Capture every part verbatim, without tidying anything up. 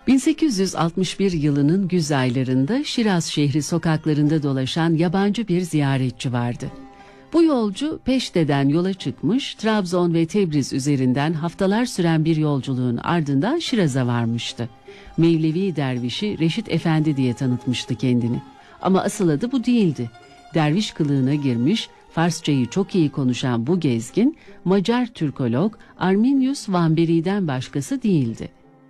bin sekiz yüz altmış bir yılının güz aylarında Şiraz şehri sokaklarında dolaşan yabancı bir ziyaretçi vardı. Bu yolcu Peşte'den yola çıkmış, Trabzon ve Tebriz üzerinden haftalar süren bir yolculuğun ardından Şiraz'a varmıştı. Mevlevi dervişi Reşit Efendi diye tanıtmıştı kendini. Ama asıl adı bu değildi. Derviş kılığına girmiş, Farsçayı çok iyi konuşan bu gezgin, Macar Türkolog Arminius Vamberi'den başkası değildi.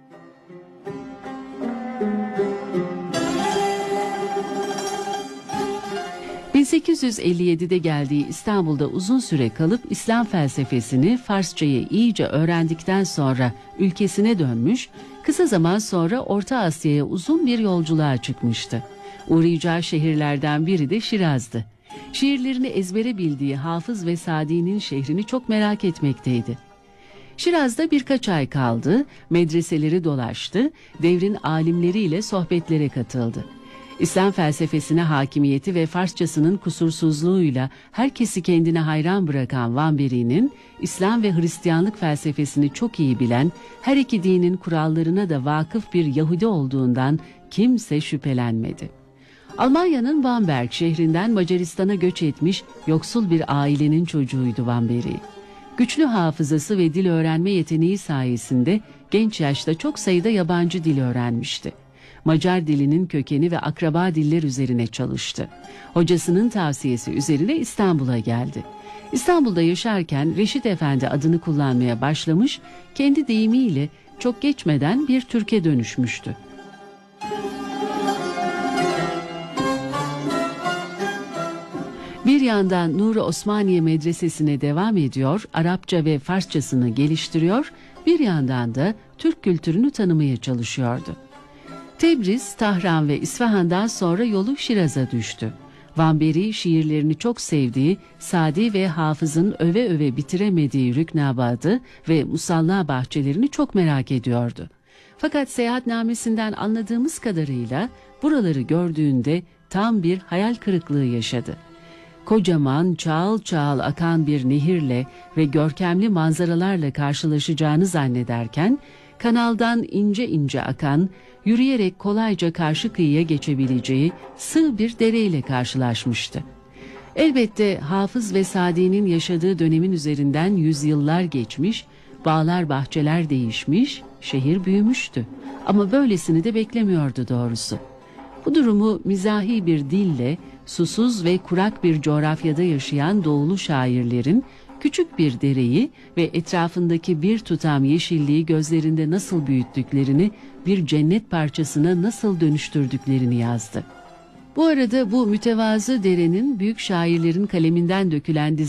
bin sekiz yüz elli yedi'de geldiği İstanbul'da uzun süre kalıp İslam felsefesini, Farsçayı iyice öğrendikten sonra ülkesine dönmüş, kısa zaman sonra Orta Asya'ya uzun bir yolculuğa çıkmıştı. Uğrayacağı şehirlerden biri de Şiraz'dı. Şiirlerini ezbere bildiği Hafız ve Sadi'nin şehrini çok merak etmekteydi. Şiraz'da birkaç ay kaldı, medreseleri dolaştı, devrin alimleriyle sohbetlere katıldı. İslam felsefesine hakimiyeti ve Farsçasının kusursuzluğuyla herkesi kendine hayran bırakan Vamberi'nin, İslam ve Hristiyanlık felsefesini çok iyi bilen, her iki dinin kurallarına da vakıf bir Yahudi olduğundan kimse şüphelenmedi. Almanya'nın Bamberg şehrinden Macaristan'a göç etmiş yoksul bir ailenin çocuğuydu Vamberi. Güçlü hafızası ve dil öğrenme yeteneği sayesinde genç yaşta çok sayıda yabancı dil öğrenmişti. Macar dilinin kökeni ve akraba diller üzerine çalıştı. Hocasının tavsiyesi üzerine İstanbul'a geldi. İstanbul'da yaşarken Reşit Efendi adını kullanmaya başlamış, kendi deyimiyle çok geçmeden bir Türk'e dönüşmüştü. Bir yandan Nur-u Osmaniye Medresesi'ne devam ediyor, Arapça ve Farsçasını geliştiriyor, bir yandan da Türk kültürünü tanımaya çalışıyordu. Tebriz, Tahran ve İsfahan'dan sonra yolu Şiraz'a düştü. Vamberi şiirlerini çok sevdiği, Sadi ve Hafız'ın öve öve bitiremediği Rüknabad'ı ve Musalla bahçelerini çok merak ediyordu. Fakat seyahatnamesinden anladığımız kadarıyla buraları gördüğünde tam bir hayal kırıklığı yaşadı. Kocaman, çağıl çağıl akan bir nehirle ve görkemli manzaralarla karşılaşacağını zannederken, kanaldan ince ince akan, yürüyerek kolayca karşı kıyıya geçebileceği sığ bir dereyle karşılaşmıştı. Elbette Hafız ve Sadi'nin yaşadığı dönemin üzerinden yüzyıllar geçmiş, bağlar bahçeler değişmiş, şehir büyümüştü. Ama böylesini de beklemiyordu doğrusu. Bu durumu mizahi bir dille, susuz ve kurak bir coğrafyada yaşayan doğulu şairlerin, küçük bir dereyi ve etrafındaki bir tutam yeşilliği gözlerinde nasıl büyüttüklerini, bir cennet parçasına nasıl dönüştürdüklerini yazdı. Bu arada bu mütevazı derenin büyük şairlerin kaleminden dökülen